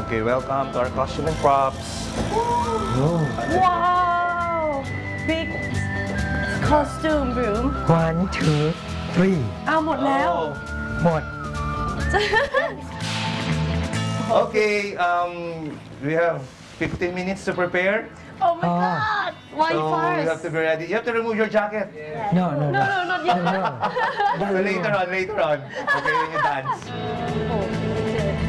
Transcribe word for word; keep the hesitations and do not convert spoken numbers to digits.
Okay, welcome to our costume and props. Oh. Wow! Big costume room. One, two, three. เอาหมดแล้วหมด Okay, um, we have fifteen minutes to prepare. Oh my Oh. god! Why So you have first? to be ready. You have to remove your jacket. no no No, no, not yet. no So later on, later on. Okay, when you dance. Oh.